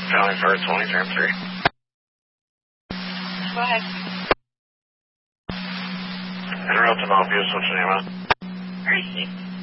Valley Fire 20, Tram 3. Go ahead. En route to Mount View, what's your name on? Gracie.